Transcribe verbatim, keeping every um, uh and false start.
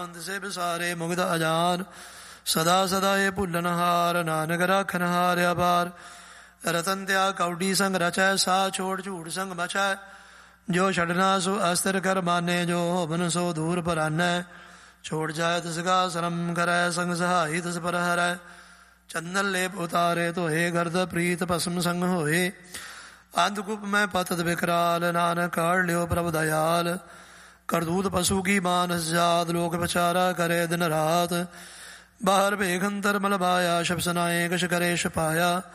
ਸੇ ਬਿਸਾਰੇ ਮੁਗਧ ਅਜਾਨ ਸਦਾ ਸਦਾ ਇਹ ਭੁੱਲਨਹਾਰ ਨਾਨਕ ਰਾਖਨ ਹਾਰਿਆ ਬਾਰ ਰਤਨ ਤਿਆ ਕੌਡੀ ਸੰਗ ਰਚੈ ਸਾ ਛੋੜ ਝੂਠ ਸੰਗ ਮਚੈ ਜੋ ਛੱਡਣਾ ਸੋ ਅਸਤਰ ਕਰ ਮਾਨੇ ਜੋ ਹੋਵਨ ਸੋ ਦੂਰ ਪਰਾਨੈ ਛੋੜ ਜਾਏ ਤਿਸ ਕਾ ਸ਼ਰਮ ਕਰੈ ਸੰਗ ਸਹਾਈ ਤਿਸ ਪਰ ਹਰੈ ਚੰਦਨ ਲੇਪ ਉਤਾਰੇ ਧੋਏ ਗਰਦ ਪ੍ਰੀਤ ਭਸਮ ਸੰਗ ਹੋਏ ਅੰਧਕੂਪ ਮੈਂ ਪਤਤ ਵਿਕਰਾਲ ਨਾਨਕ ਕਾੜ ਲਿਓ ਪ੍ਰਭ ਦਇਆਲ ਕਰਦੂਤ ਪਸ਼ੂ ਕੀ ਮਾਨਸ ਜਾਤ ਲੋਕ ਵਿਚਾਰਾ ਕਰੇ ਦਿਨ ਰਾਤ ਬਾਹਰ ਭੇਖ ਅੰਤਰ ਮਲ ਬਾਇਆ ਸ਼ਬ ਸੁਨਾਏ ਕਛ ਕਰੇ ਛਪਾਇਆ